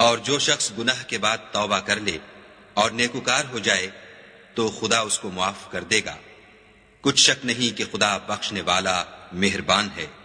और जो शख्स गुनाह के बाद तौबा कर ले और नेकुकार हो जाए तो खुदा उसको मुआफ कर देगा। कुछ शक नहीं कि खुदा बख्शने वाला मेहरबान है।